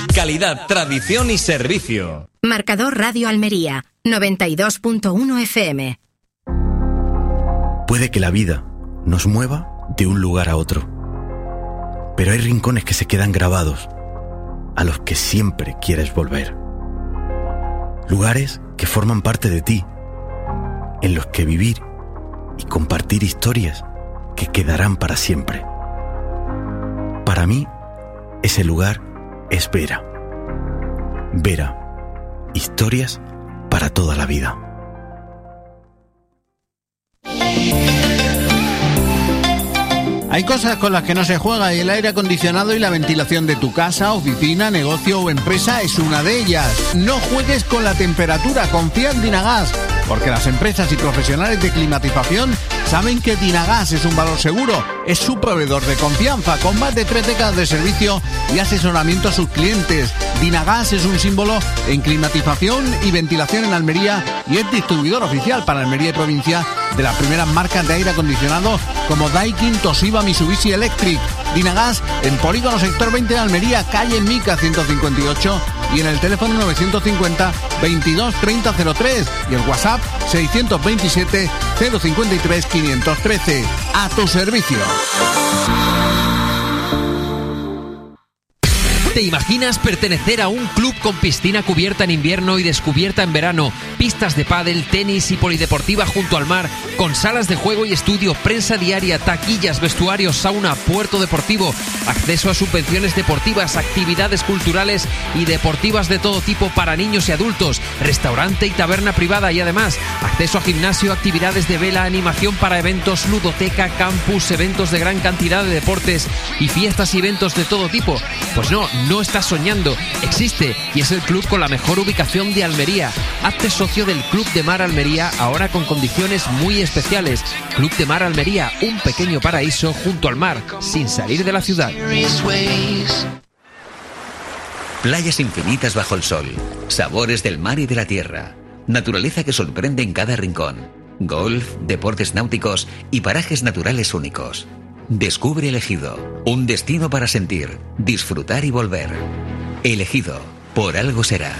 Calidad, tradición y servicio. Marcador Radio Almería, 92.1 FM. Puede que la vida nos mueva de un lugar a otro, pero hay rincones que se quedan grabados, a los que siempre quieres volver. Lugares que forman parte de ti, en los que vivir y compartir historias que quedarán para siempre. Para mí, ese lugar es Vera. Vera, historias para toda la vida. Hay cosas con las que no se juega y el aire acondicionado y la ventilación de tu casa, oficina, negocio o empresa es una de ellas. No juegues con la temperatura, confía en Dinagas, porque las empresas y profesionales de climatización saben que Dinagas es un valor seguro. Es su proveedor de confianza, con más de 3 décadas de servicio y asesoramiento a sus clientes. Dinagas es un símbolo en climatización y ventilación en Almería y es distribuidor oficial para Almería y provincia de las primeras marcas de aire acondicionado como Daikin, Toshiba, Mitsubishi Electric. Dinagas en Polígono Sector 20 de Almería, calle Mica 158 y en el teléfono 950 22 30 03 y el WhatsApp 627 053 513. A tu servicio. ¿Te imaginas pertenecer a un club con piscina cubierta en invierno y descubierta en verano, pistas de pádel, tenis y polideportiva junto al mar, con salas de juego y estudio, prensa diaria, taquillas, vestuarios, sauna, puerto deportivo, acceso a subvenciones deportivas, actividades culturales y deportivas de todo tipo para niños y adultos, restaurante y taberna privada y además acceso a gimnasio, actividades de vela, animación para eventos, ludoteca, campus, eventos de gran cantidad de deportes y fiestas y eventos de todo tipo? Pues no estás soñando, existe y es el club con la mejor ubicación de Almería. Hazte socio del Club de Mar Almería, ahora con condiciones muy especiales. Club de Mar Almería, un pequeño paraíso junto al mar, sin salir de la ciudad. Playas infinitas bajo el sol, sabores del mar y de la tierra, naturaleza que sorprende en cada rincón, golf, deportes náuticos y parajes naturales únicos. Descubre El Ejido, un destino para sentir, disfrutar y volver. El Ejido, por algo será.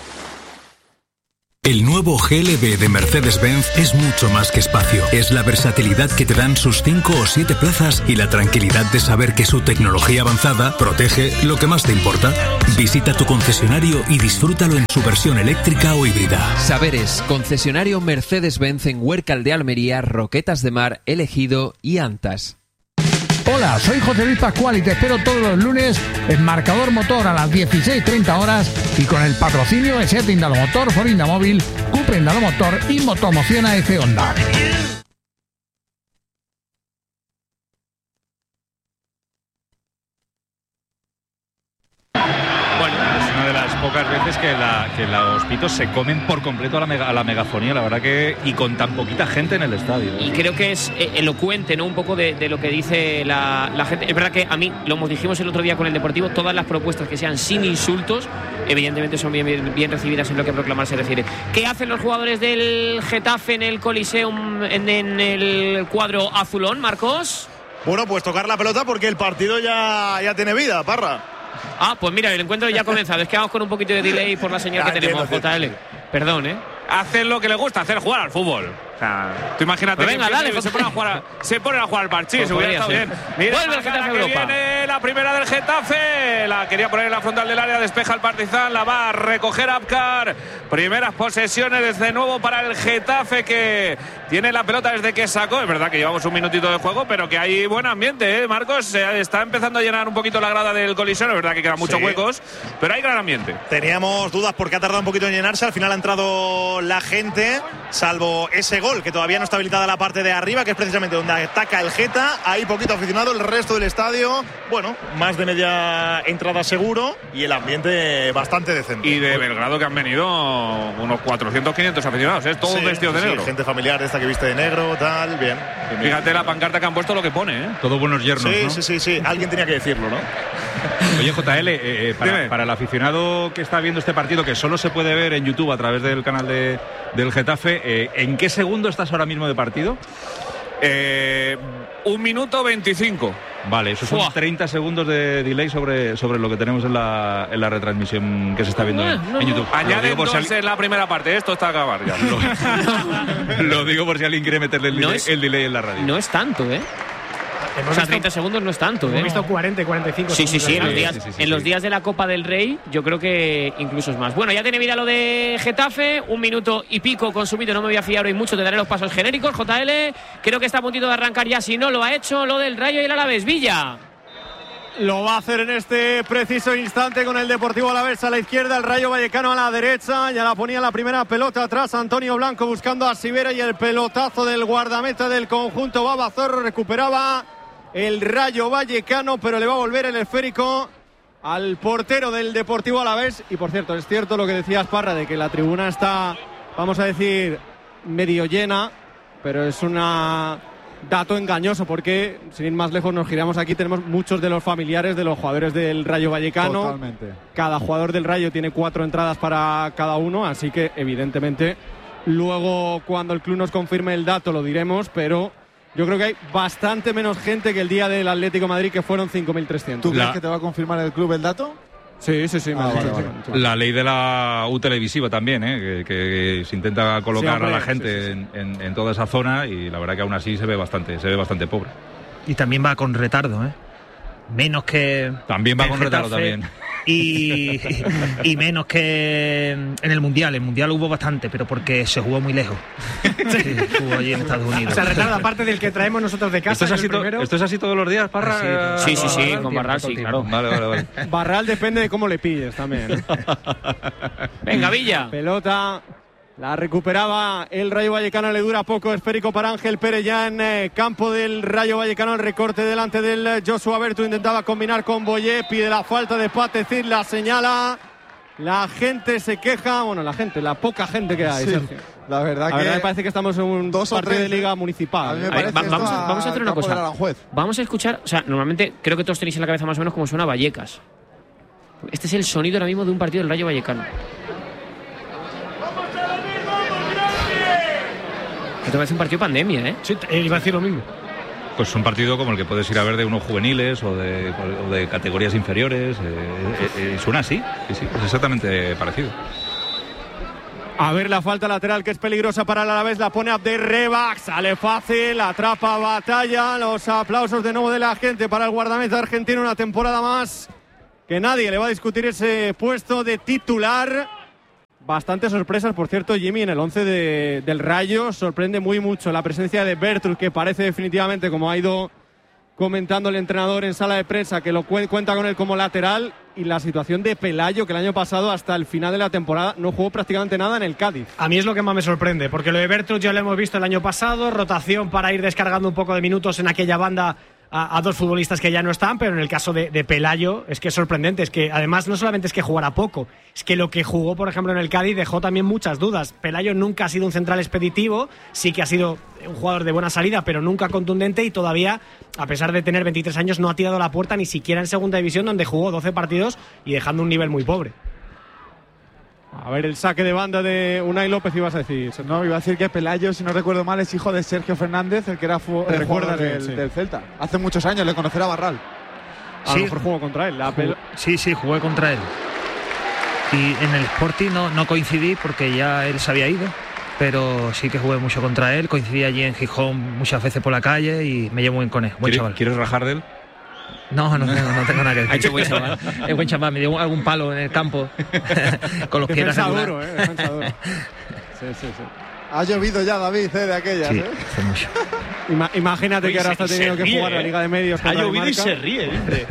El nuevo GLB de Mercedes-Benz es mucho más que espacio. Es la versatilidad que te dan sus 5 o 7 plazas y la tranquilidad de saber que su tecnología avanzada protege lo que más te importa. Visita tu concesionario y disfrútalo en su versión eléctrica o híbrida. Saberes, concesionario Mercedes-Benz en Huércal de Almería, Roquetas de Mar, El Ejido y Antas. Hola, soy José Luis Pascual y te espero todos los lunes en Marcador Motor a las 16:30 horas y con el patrocinio de SEAT Indalomotor, Ford Indamóvil, Cupra Indalomotor y Motomoción AF Honda. Pocas veces que los pitos se comen por completo a la megafonía, la verdad que, y con tan poquita gente en el estadio. Y creo que es elocuente, ¿no? Un poco de lo que dice la gente. Es verdad que a mí, lo dijimos el otro día con el Deportivo, todas las propuestas que sean sin insultos, evidentemente son bien recibidas en lo que a proclamar se refiere. ¿Qué hacen los jugadores del Getafe en el Coliseum, en el cuadro azulón, Marcos? Bueno, pues tocar la pelota porque el partido ya tiene vida, Parra. Pues mira, el encuentro ya ha comenzado. Es que vamos con un poquito de delay por la señal que tenemos, JL. Perdón, Hacen lo que les gusta hacer, jugar al fútbol. O sea, tú imagínate pues venga, dale, se ponen a jugar al parchís. Pues hubiera estado bien. Mira, vuelve el Getafe Europa. Viene la primera del Getafe. La quería poner en la frontal del área. Despeja el Partizan. La va a recoger Abkar. Primeras posesiones desde nuevo para el Getafe, que tiene la pelota desde que sacó. Es verdad que llevamos un minutito de juego, pero que hay buen ambiente, Marcos. Se está empezando a llenar un poquito la grada del Coliseo. Es verdad que quedan muchos huecos, pero hay gran ambiente. Teníamos dudas porque ha tardado un poquito en llenarse. Al final ha entrado la gente, salvo ese gol que todavía no está habilitada la parte de arriba, que es precisamente donde ataca el Geta. Hay poquito aficionado, el resto del estadio, bueno, más de media entrada seguro y el ambiente bastante decente. Y de Belgrado, que han venido unos 400, 500 aficionados, todos vestidos de negro. Gente familiar esta que viste de negro, tal, bien. Fíjate la pancarta que han puesto, lo que pone, Todos buenos yernos, ¿no? Sí, alguien tenía que decirlo, ¿no? Oye, JL, para el aficionado que está viendo este partido, que solo se puede ver en YouTube a través del canal del Getafe, ¿en qué segundo estás ahora mismo de partido? 1 minuto 25. Vale, eso son 30 segundos de delay sobre lo que tenemos en la retransmisión que se está viendo en YouTube. Añaden 2 en la primera parte, esto está a acabar ya. Lo digo por si alguien quiere meterle el delay en la radio. No es tanto, ¿eh? O sea, 30 segundos no es tanto, Hemos visto 40 y 45 segundos. Sí, en los días de la Copa del Rey yo creo que incluso es más. Bueno, ya tiene vida lo de Getafe, 1 minuto y pico consumido, no me voy a fiar hoy mucho, te daré los pasos genéricos. JL, creo que está a puntito de arrancar ya, si no lo ha hecho, lo del Rayo y el Alavés. Villa. Lo va a hacer en este preciso instante con el Deportivo Alavés a la izquierda, el Rayo Vallecano a la derecha. Ya la ponía la primera pelota atrás Antonio Blanco buscando a Sivera y el pelotazo del guardameta del conjunto Babazorro recuperaba el Rayo Vallecano, pero le va a volver el esférico al portero del Deportivo Alavés. Y por cierto, es cierto lo que decías, Parra, de que la tribuna está, vamos a decir, medio llena, pero es un dato engañoso porque, sin ir más lejos, nos giramos aquí, tenemos muchos de los familiares de los jugadores del Rayo Vallecano. Totalmente. Cada jugador del Rayo tiene 4 entradas para cada uno, así que evidentemente luego cuando el club nos confirme el dato lo diremos, pero yo creo que hay bastante menos gente que el día del Atlético de Madrid, que fueron 5.300. ¿Tú crees que te va a confirmar el club el dato? Sí. Vale. La ley de la U televisiva también, que se intenta colocar a la gente en toda esa zona, y la verdad que aún así se ve bastante pobre. Y también va con retardo, menos que también va con retardo también. Y menos que en el Mundial. El Mundial hubo bastante, pero porque se jugó muy lejos. Sí, jugó allí en Estados Unidos. O sea, retardo aparte del que traemos nosotros de casa. ¿Esto es así todos los días, Parra? Sí, con Barral, sí, claro. Vale. Barral depende de cómo le pilles también. Venga, Villa. Pelota. La recuperaba el Rayo Vallecano, le dura poco, esférico para Ángel Pérez ya en campo del Rayo Vallecano, el recorte delante del Joshua Bertu, intentaba combinar con Boyé, pide la falta de Patecir, la señala, la gente se queja, la poca gente que hay, Sergio. La verdad que me parece que estamos en un partido de liga municipal. Vamos a hacer una cosa, vamos a escuchar, o sea, normalmente creo que todos tenéis en la cabeza más o menos cómo suena Vallecas. Este es el sonido ahora mismo de un partido del Rayo Vallecano. Esto parece un partido pandemia, Sí, iba a decir lo mismo. Pues un partido como el que puedes ir a ver de unos juveniles o de categorías inferiores. Suena así, sí, es exactamente parecido. A ver la falta lateral que es peligrosa para el Alavés, la pone Abderrebac, sale fácil, atrapa Batalla, los aplausos de nuevo de la gente para el guardameta argentino, una temporada más que nadie le va a discutir ese puesto de titular. Bastantes sorpresas, por cierto, Jimmy, en el 11 del Rayo. Sorprende muy mucho la presencia de Bertrud, que parece definitivamente, como ha ido comentando el entrenador en sala de prensa, que lo cuenta con él como lateral. Y la situación de Pelayo, que el año pasado, hasta el final de la temporada, no jugó prácticamente nada en el Cádiz. A mí es lo que más me sorprende, porque lo de Bertrud ya lo hemos visto el año pasado, rotación para ir descargando un poco de minutos en aquella banda a dos futbolistas que ya no están, pero en el caso de Pelayo es que es sorprendente, es que además no solamente es que jugara poco, es que lo que jugó, por ejemplo, en el Cádiz dejó también muchas dudas. Pelayo nunca ha sido un central expeditivo, sí que ha sido un jugador de buena salida, pero nunca contundente, y todavía, a pesar de tener 23 años, no ha tirado la puerta ni siquiera en segunda división, donde jugó 12 partidos y dejando un nivel muy pobre. A ver el saque de banda de Unai López, ibas a decir. No, iba a decir que Pelayo, si no recuerdo mal, es hijo de Sergio Fernández, el que era jugador del Celta. Hace muchos años, le conocerá a Barral. A lo mejor jugó contra él. Sí, jugué contra él. Y en el Sporting no coincidí porque ya él se había ido, pero sí que jugué mucho contra él. Coincidí allí en Gijón muchas veces por la calle y me llevo bien con él. Buen chaval. ¿Quieres rajar de él? No tengo nada que decir. Ha hecho buen chaval. Es buen chaval, me dio algún palo en el campo con los pies. Defensa duro. Sí. Ha llovido ya, David, de aquellas. Sí, hace mucho. Imagínate que ahora está teniendo que jugar la Liga de Medios. Ha llovido y se ríe, dice.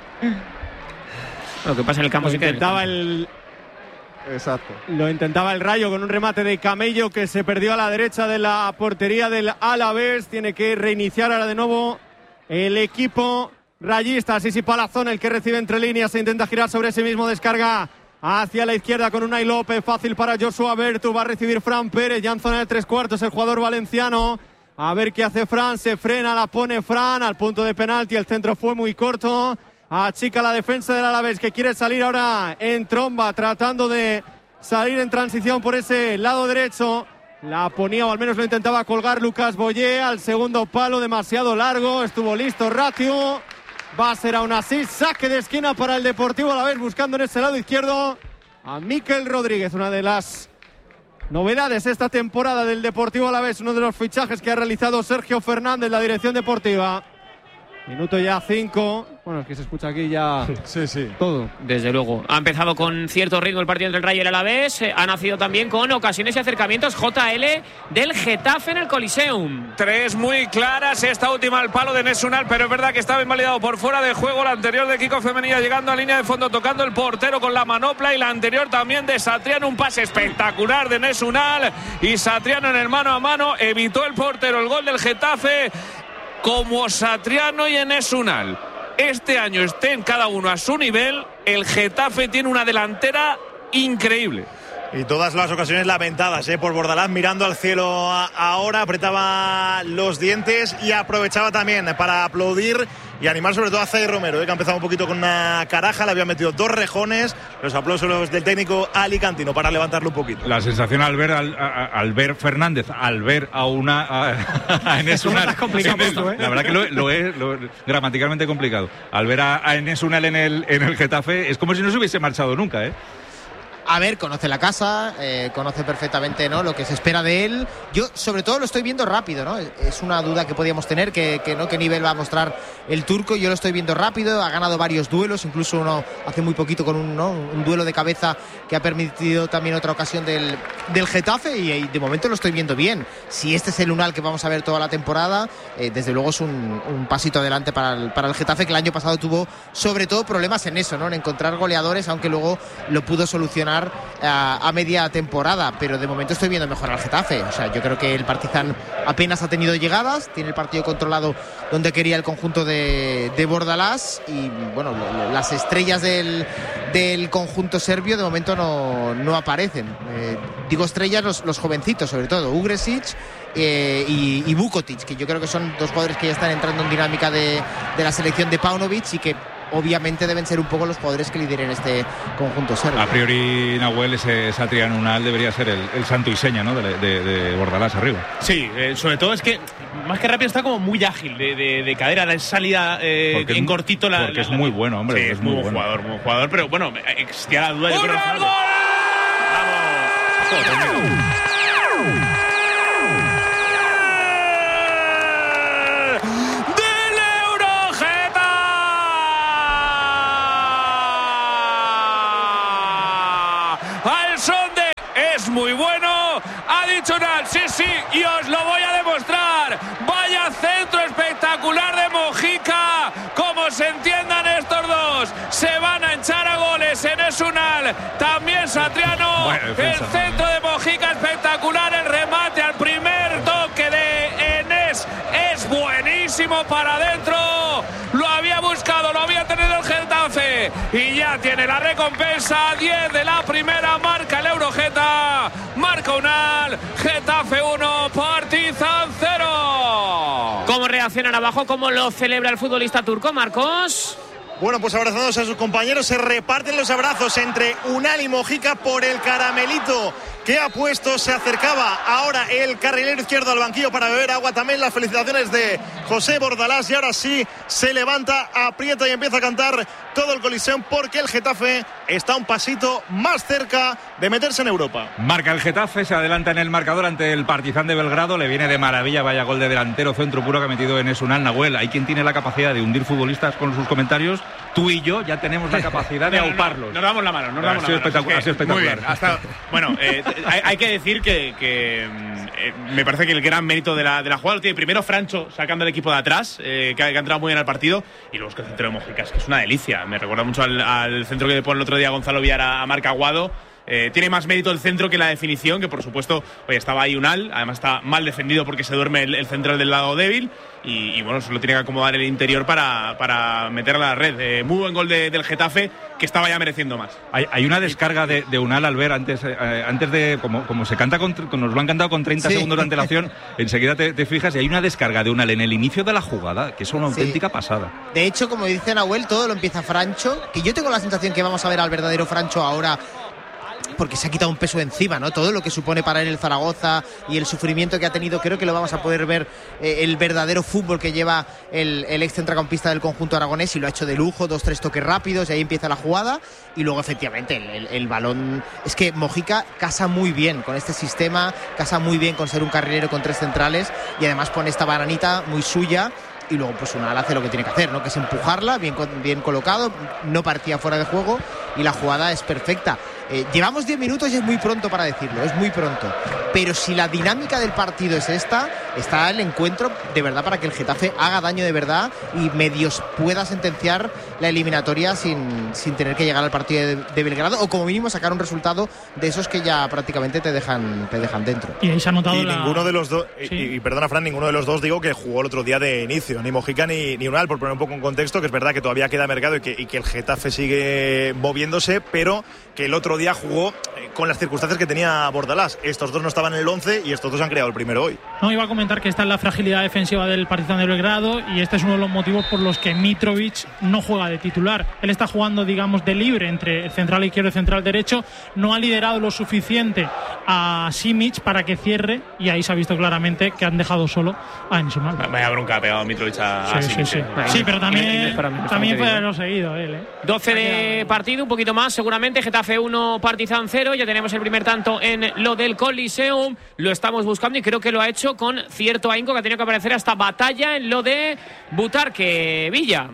Lo que pasa en el campo sí que intentaba Exacto. Lo intentaba el Rayo con un remate de Camello que se perdió a la derecha de la portería del Alavés. Tiene que reiniciar ahora de nuevo el equipo rayista. Sisi Palazón, el que recibe entre líneas, se intenta girar sobre sí mismo, descarga hacia la izquierda con Unai López, fácil para Joshua Bertu, va a recibir Fran Pérez, ya en zona de 3/4, el jugador valenciano. A ver qué hace Fran, se frena, la pone Fran al punto de penalti, el centro fue muy corto. Achica la defensa del Alavés, que quiere salir ahora en tromba, tratando de salir en transición por ese lado derecho. La ponía, o al menos lo intentaba colgar Lucas Boyé al segundo palo, demasiado largo. Estuvo listo Ratiu. Va a ser aún así saque de esquina para el Deportivo Alavés, buscando en ese lado izquierdo a Mikel Rodríguez. Una de las novedades esta temporada del Deportivo Alavés, uno de los fichajes que ha realizado Sergio Fernández, la dirección deportiva. Minuto ya 5. Bueno, es que se escucha aquí ya todo. Desde luego. Ha empezado con cierto ritmo el partido entre el Rayo y el Alavés. Ha nacido también con ocasiones y acercamientos. JL del Getafe en el Coliseum. 3 muy claras. Esta última al palo de Nesunal, pero es verdad que estaba invalidado por fuera de juego. La anterior de Kiko Femenía llegando a línea de fondo, tocando el portero con la manopla. Y la anterior también de Satriano. Un pase espectacular de Nesunal. Y Satriano en el mano a mano evitó el portero el gol del Getafe. Como Satriano y Enes Unal este año estén cada uno a su nivel, el Getafe tiene una delantera increíble. Y todas las ocasiones lamentadas por Bordalás, mirando al cielo ahora, apretaba los dientes y aprovechaba también para aplaudir y animar sobre todo a Zaid Romero, que ha empezado un poquito con una caraja, le había metido 2 rejones. Los aplausos del técnico alicantino para levantarlo un poquito. La sensación al ver Fernández, al ver a Enes Unal, la verdad que lo es gramaticalmente complicado. Al ver a Enes Unal en el Getafe, es como si no se hubiese marchado nunca, A ver, conoce la casa, conoce perfectamente, ¿no?, lo que se espera de él. Yo, sobre todo, lo estoy viendo rápido, ¿no? Es una duda que podíamos tener, que qué nivel va a mostrar el turco. Yo lo estoy viendo rápido, ha ganado varios duelos, incluso uno hace muy poquito con un duelo de cabeza que ha permitido también otra ocasión del Getafe, y de momento lo estoy viendo bien. Si este es el Unal que vamos a ver toda la temporada, desde luego es un pasito adelante para el Getafe, que el año pasado tuvo sobre todo problemas en eso, ¿no?, en encontrar goleadores, aunque luego lo pudo solucionar a media temporada, pero de momento estoy viendo mejor al Getafe. O sea, yo creo que el Partizan apenas ha tenido llegadas, tiene el partido controlado donde quería el conjunto de Bordalás, y bueno, las estrellas del conjunto serbio de momento no aparecen. Digo estrellas, los jovencitos, sobre todo Ugresic y Vukotic, que yo creo que son 2 jugadores que ya están entrando en dinámica de la selección de Paunovic, y que obviamente deben ser un poco los jugadores que lideren este conjunto serbio. A priori, Nahuel, ese Satriano Unal debería ser el santo y seña, ¿no?, de Bordalás arriba. Sí, sobre todo es que más que rápido está como muy ágil de cadera, la salida en cortito. Porque es muy bueno, hombre. Sí, es muy buen jugador, pero bueno, existía la duda. ¡Hurra el gol! ¡Vamos! Muy bueno, ha dicho Unal, sí, y os lo voy a demostrar. Vaya centro espectacular de Mojica. Como se entiendan estos dos, se van a echar a goles. Enes Unal, también Satriano. El centro de Mojica espectacular, el remate al primer toque de Enes es buenísimo para adentro. Lo había buscado, lo había tenido el Getafe y ya tiene la recompensa. 10 de la primera, marca el Eurogeta, marca Unal. Getafe 1, Partizan 0. ¿Cómo reaccionan abajo? ¿Cómo lo celebra el futbolista turco, Marcos? Bueno, pues abrazándose a sus compañeros, se reparten los abrazos entre Unal y Mojica por el caramelito que ha puesto. Se acercaba ahora el carrilero izquierdo al banquillo para beber agua. También las felicitaciones de José Bordalás, y ahora sí se levanta, aprieta y empieza a cantar todo el Coliseum, porque el Getafe está un pasito más cerca de meterse en Europa. Marca el Getafe, se adelanta en el marcador ante el Partizan de Belgrado. Le viene de maravilla, vaya gol de delantero, centro puro que ha metido Enes Unal. Nahuel, hay quien tiene la capacidad de hundir futbolistas con sus comentarios. Tú y yo ya tenemos la capacidad de auparlos. Nos damos la mano, Ha sido espectacular. Muy bien, bueno, hay que decir que me parece que el gran mérito de la jugada lo tiene primero Francho, sacando el equipo de atrás, que ha entrado muy bien al partido, y luego es que el centro de Mojica es una delicia. Me recuerda mucho al centro que le pone el otro día Gonzalo Villar a Marc Aguado. Tiene más mérito el centro que la definición, que por supuesto estaba ahí Unal, además está mal defendido porque se duerme el central del lado débil, y bueno, solo tiene que acomodar el interior para meter a la red. Muy buen gol del Getafe, que estaba ya mereciendo más. Hay una descarga de Unal al ver antes de como se canta nos lo han cantado con 30 segundos de antelación, enseguida te fijas, y hay una descarga de Unal en el inicio de la jugada que es una auténtica pasada. De hecho, como dice Nahuel, todo lo empieza Francho, que yo tengo la sensación que vamos a ver al verdadero Francho ahora porque se ha quitado un peso de encima, ¿no? Todo lo que supone para él el Zaragoza y el sufrimiento que ha tenido, creo que lo vamos a poder ver, el verdadero fútbol que lleva el ex centrocampista del conjunto aragonés, y lo ha hecho de lujo, 2-3 toques rápidos y ahí empieza la jugada, y luego efectivamente el balón, es que Mojica casa muy bien con este sistema, casa muy bien con ser un carrilero con 3 centrales, y además pone esta bananita muy suya. Y luego pues Unal hace lo que tiene que hacer, ¿no? Que es empujarla, bien colocado, no partía fuera de juego y la jugada es perfecta. Llevamos 10 minutos y es muy pronto para decirlo, es muy pronto. Pero si la dinámica del partido es esta, está el encuentro de verdad para que el Getafe haga daño de verdad y medios pueda sentenciar la eliminatoria sin tener que llegar al partido de Belgrado, o como mínimo sacar un resultado de esos que ya prácticamente te dejan dentro. Y ahí se ha notado ninguno de los dos, sí. y perdona Fran, ninguno de los dos digo que jugó el otro día de inicio, ni Mojica ni Unal, por poner un poco en contexto, que es verdad que todavía queda mercado y que el Getafe sigue moviéndose, pero que el otro día jugó con las circunstancias que tenía Bordalás. Estos dos no estaban en el 11 y estos dos han creado el primero hoy. No, iba a comentar que está en la fragilidad defensiva del Partizan de Belgrado, y este es uno de los motivos por los que Mitrovic no juega de titular. Él está jugando, digamos, de libre entre el central izquierdo y el central derecho. No ha liderado lo suficiente a Simic para que cierre, y ahí se ha visto claramente que han dejado solo a Enzo Mal. Vaya bronca ha pegado Mitrovic a Simic. Sí, pero también puede haberlo seguido él. 12 de partido, un poquito más seguramente. Getafe 1, Partizan 0. Ya tenemos el primer tanto en lo del Coliseum. Lo estamos buscando y creo que lo ha hecho con cierto ahínco, que ha tenido que aparecer hasta batalla en lo de Butarque. Villa.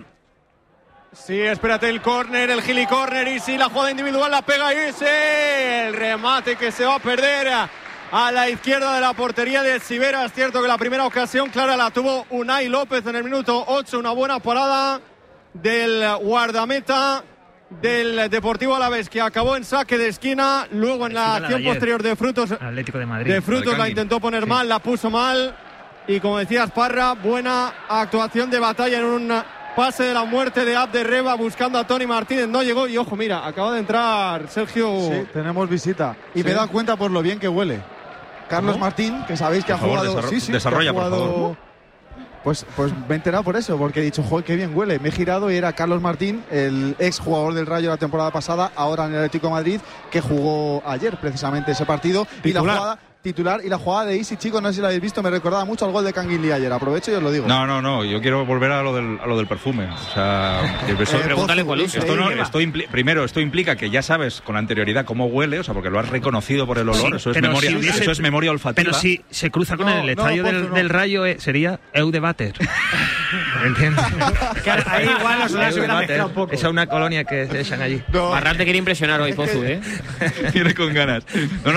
Sí, espérate el córner, el gili córner, y sí, la jugada individual la pega Ise. El remate que se va a perder a la izquierda de la portería de Sivera. Es cierto que la primera ocasión clara la tuvo Unai López en el minuto 8. Una buena parada del guardameta del Deportivo Alavés, que acabó en saque de esquina. Luego en la acción posterior de Frutos, Atlético de Madrid, de Frutos la intentó poner mal, la puso mal. Y como decías, Parra, buena actuación de batalla en un pase de la muerte de Abderreba buscando a Tony Martínez. No llegó, y ojo, mira, acaba de entrar Sergio. Sí, tenemos visita. Y me he dado cuenta por lo bien que huele. Carlos Martín, que sabéis que por ha jugado. favor, Sí, desarrolla, que ha jugado, por favor. Pues me he enterado por eso, porque he dicho, joder, qué bien huele. Me he girado y era Carlos Martín, el ex jugador del Rayo la temporada pasada, ahora en el Atlético de Madrid, que jugó ayer precisamente ese partido. Y la jugada titular, y la jugada de Isi, chicos, no sé si la habéis visto, me recordaba mucho al gol de Canguilí ayer. Aprovecho y os lo digo. No, yo quiero volver a lo del perfume. O sea, pregúntale cuál es. Primero, esto implica que ya sabes con anterioridad cómo huele, o sea, porque lo has reconocido por el olor. Sí, eso es memoria olfativa. Pero si se cruza con el estadio del Rayo, sería Eudebater. ¿Entiendes? Ahí igual los se hubieran mezclado un poco. Esa es una colonia que se echan allí. Barral te quiere impresionar hoy, Pozu, ¿eh? Viene con ganas. No,